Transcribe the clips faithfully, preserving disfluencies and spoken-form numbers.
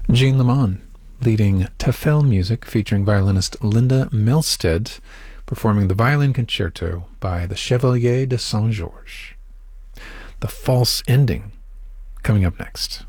Jean Lemon leading Tafel Music featuring violinist Linda Melstead performing the Violin Concerto by the Chevalier de Saint-Georges. The False Ending coming up next.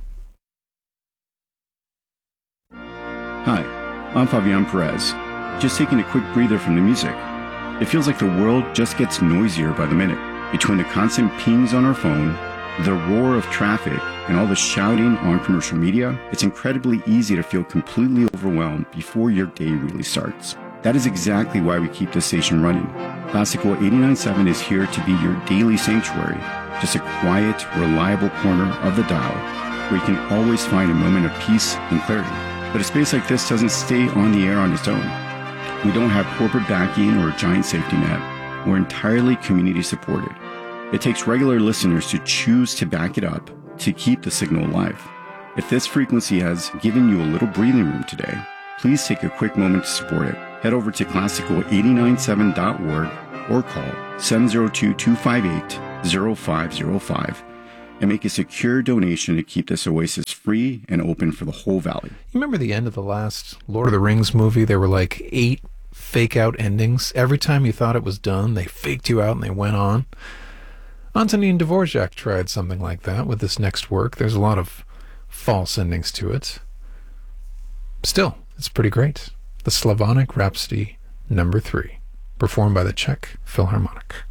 Hi, I'm Fabian Perez. Just taking a quick breather from the music. It feels like the world just gets noisier by the minute. Between the constant pings on our phone, the roar of traffic, and all the shouting on commercial media, it's incredibly easy to feel completely overwhelmed before your day really starts. That is exactly why we keep this station running. Classical eighty-nine point seven is here to be your daily sanctuary, just a quiet, reliable corner of the dial where you can always find a moment of peace and clarity. But a space like this doesn't stay on the air on its own. We don't have corporate backing or a giant safety net. We're entirely community supported. It takes regular listeners to choose to back it up to keep the signal alive. If this frequency has given you a little breathing room today, please take a quick moment to support it. Head over to classical eight nine seven dot org or call seven zero two, two five eight, zero five zero five and make a secure donation to keep this oasis free and open for the whole valley. You remember the end of the last Lord of the Rings movie? There were like eight fake out endings. Every time you thought it was done, they faked you out and they went on. Antonin Dvorak tried something like that with this next work. There's a lot of false endings to it. Still, it's pretty great. The Slavonic Rhapsody number three, performed by the Czech Philharmonic.